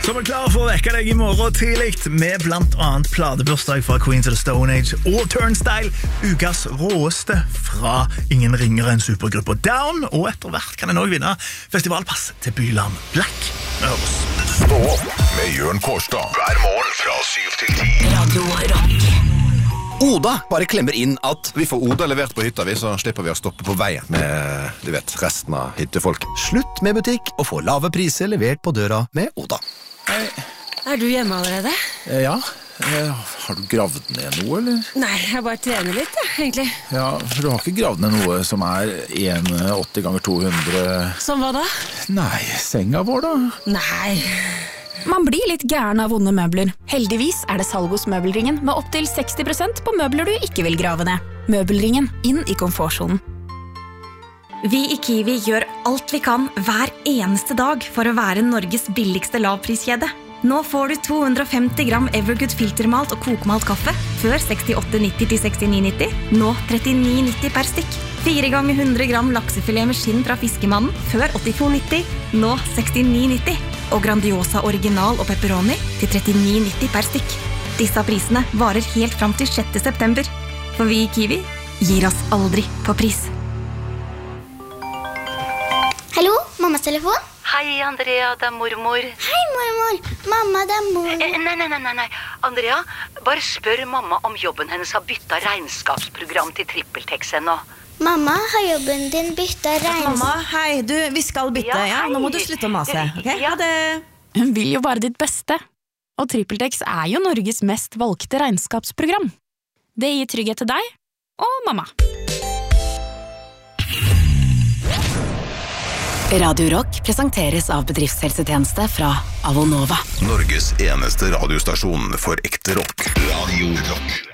Som klar for å vekke deg I morgen tidlig med blant annet pladebursdag fra Queens of the Stone Age og Turnstile, ukas råeste fra ingen ringere enn supergruppa Down, og etter hvert kan en også vinne festivalpass til Byland Black. Stå opp med Jørn Kårstad hver morgen fra 7 til 10. Radio Rock. Oda bare klemmer inn at vi får Oda levert på hytta, så slipper vi å stoppe på veien med, resten av hyttefolk. Slutt med butikk og få lave priser levert på døra med Oda. Hei. Er du hjemme allerede? Ja, har du gravd ned noe, eller? Nei, jeg bare trener litt, egentlig. Ja, for du har ikke gravd ned noe som er 1,80 ganger 200... Som hva da? Nei, senga vår da? Nei. Man blir litt gæren av vonde møbler. Heldigvis det salg hos Møbelringen med opp til 60% på møbler du ikke vil grave ned. Møbelringen, inn I komfortzonen. Vi I Kiwi gjør alt vi kan hver eneste dag for å være Norges billigste lavpriskjede. Nå får du 250 gram Evergood filtermalt og kokmalt kaffe før 68,90 til 69,90. Nå 39,90 per stykk. 4 ganger 100 gram laksefilet med skinn fra fiskemannen før 82,90. Nå 69,90. Og Grandiosa original og pepperoni til 39,90 per stykk. Disse prisene varer helt fram til 6. september. For vi I Kiwi gir oss aldri på pris. Hallo, mammas telefon? Hei, Andrea, det mormor. Hei, mormor. Mamma, det mor. Nei. Andrea, bare spør mamma om jobben hennes har byttet regnskapsprogram til TrippelTex ennå. Mamma, har jobben din byttet Mamma, hei, vi skal bytte, ja? Nå må du slutte å mase, ok? Ha det. Hun vil jo bare ditt beste. Og TrippelTex jo Norges mest valgte regnskapsprogram. Det gir trygghet til deg og mamma. Radio Rock presenteres av bedriftshelsetjeneste fra Avonova. Norges eneste radiostasjon for ekte rock. Radio Rock.